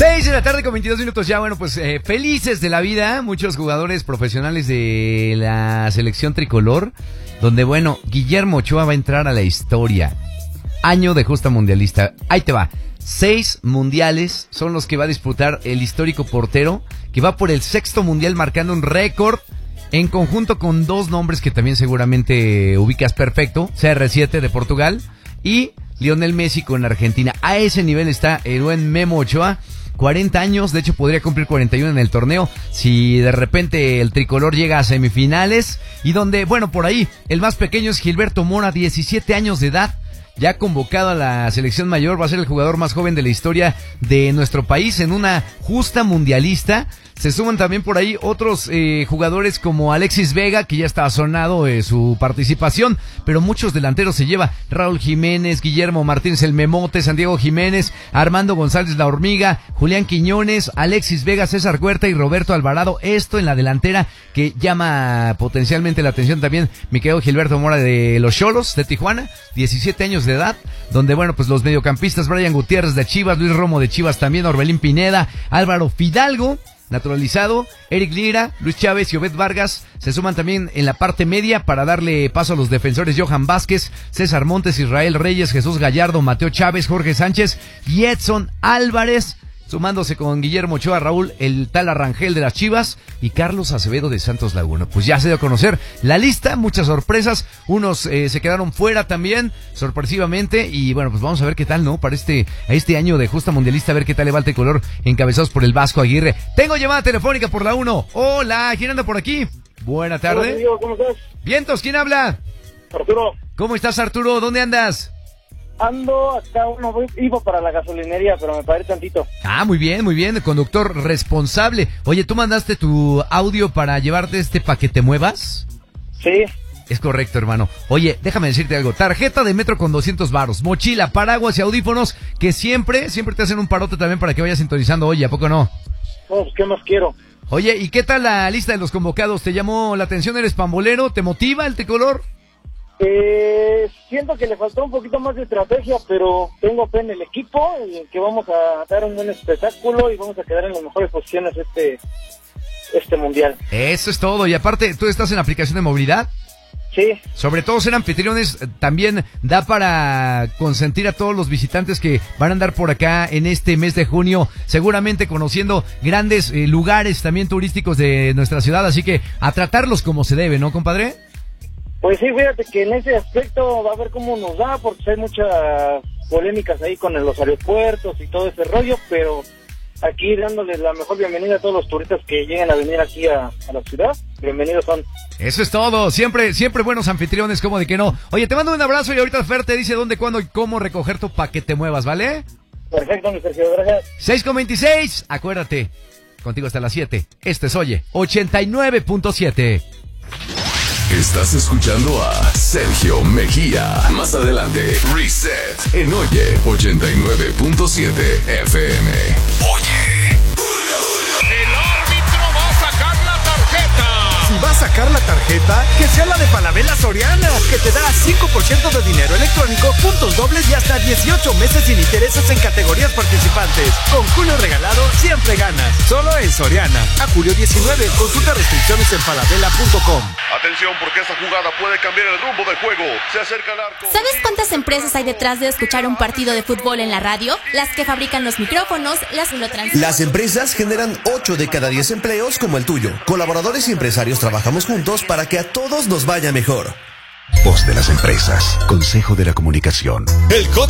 6 de la tarde con 22 minutos ya, bueno, pues felices de la vida, muchos jugadores profesionales de la selección tricolor, donde bueno, Guillermo Ochoa va a entrar a la historia. Año de justa mundialista, ahí te va, 6 mundiales son los que va a disputar el histórico portero, que va por el 6º mundial marcando un récord, en conjunto con 2 nombres que también seguramente ubicas perfecto, CR7 de Portugal y Lionel Messi con Argentina. A ese nivel está el buen Memo Ochoa, 40 años, de hecho podría cumplir 41 en el torneo si de repente el tricolor llega a semifinales, y donde, bueno, por ahí el más pequeño es Gilberto Mora, 17 años de edad, ya convocado a la selección mayor, va a ser el jugador más joven de la historia de nuestro país en una justa mundialista. Se suman también por ahí otros jugadores como Alexis Vega, que ya está sonado su participación, pero muchos delanteros se lleva: Raúl Jiménez, Guillermo Martínez el Memote, Santiago Jiménez, Armando González la Hormiga, Julián Quiñones, Alexis Vega, César Huerta y Roberto Alvarado. Esto en la delantera, que llama potencialmente la atención también mi querido Gilberto Mora de los Xolos de Tijuana, 17 años de edad, donde bueno, pues los mediocampistas: Brian Gutiérrez de Chivas, Luis Romo de Chivas también, Orbelín Pineda, Álvaro Fidalgo naturalizado, Eric Lira, Luis Chávez y Obed Vargas se suman también en la parte media para darle paso a los defensores: Johan Vázquez, César Montes, Israel Reyes, Jesús Gallardo, Mateo Chávez, Jorge Sánchez y Edson Álvarez, sumándose con Guillermo Ochoa, Raúl el Tala Rangel de las Chivas y Carlos Acevedo de Santos Laguna. Pues ya se dio a conocer la lista, muchas sorpresas, unos se quedaron fuera también, sorpresivamente, y bueno, pues vamos a ver qué tal, ¿no? Para este año de justa mundialista, a ver qué tal le va el tricolor, encabezados por el Vasco Aguirre. Tengo llamada telefónica por la 1. Hola, ¿quién anda por aquí? Buena tarde. Hola, amigo, ¿cómo estás? Vientos, ¿quién habla? Arturo. ¿Cómo estás, Arturo? ¿Dónde andas? Ando acá, iba para la gasolinería, pero me paré tantito. Ah, muy bien, conductor responsable. Oye, ¿tú mandaste tu audio para llevarte para que te muevas? Sí. Es correcto, hermano. Oye, déjame decirte algo: tarjeta de metro con 200 varos, mochila, paraguas y audífonos, que siempre te hacen un parote también para que vayas sintonizando. Oye, ¿a poco no? Pues, ¿qué más quiero? Oye, ¿y qué tal la lista de los convocados? ¿Te llamó la atención? ¿Eres pambolero? ¿Te motiva el tricolor? Siento que le faltó un poquito más de estrategia, pero tengo fe en el equipo y que vamos a dar un buen espectáculo y vamos a quedar en las mejores posiciones este mundial. Eso es todo. Y aparte, ¿tú estás en aplicación de movilidad? Sí. Sobre todo ser anfitriones también da para consentir a todos los visitantes que van a andar por acá en este mes de junio, seguramente conociendo grandes lugares también turísticos de nuestra ciudad, así que a tratarlos como se debe, ¿no, compadre? Pues sí, fíjate que en ese aspecto va a ver cómo nos da, porque hay muchas polémicas ahí con los aeropuertos y todo ese rollo, pero aquí dándoles la mejor bienvenida a todos los turistas que lleguen a venir aquí a la ciudad. Bienvenidos son. Eso es todo, siempre buenos anfitriones, como de que no. Oye, te mando un abrazo y ahorita Fer te dice dónde, cuándo y cómo recoger tu pa' que te muevas, ¿vale? Perfecto, mi Sergio, gracias. 6:26, acuérdate, contigo hasta las 7. Este es Oye 89.7. Estás escuchando a Sergio Mejía. Más adelante, Reset en Oye 89.7 FM. Oye. El árbitro va a sacar la tarjeta. Si va a sacar la tarjeta, que sea la de Falabella Soriana, que te da 5% de dinero electrónico, puntos dobles y hasta 18 meses sin intereses en categorías participantes. Con Julio regalado, siempre ganas. Solo en Soriana. A julio 19, consulta restricciones en falabella.com. Atención, porque esta jugada puede cambiar el rumbo del juego. Se acerca el arco. ¿Sabes cuántas empresas hay detrás de escuchar un partido de fútbol en la radio? Las que fabrican los micrófonos, las que lo transmiten. Las empresas generan 8 de cada 10 empleos como el tuyo. Colaboradores y empresarios trabajamos juntos para que a todos nos vaya mejor. Voz de las empresas. Consejo de la Comunicación. El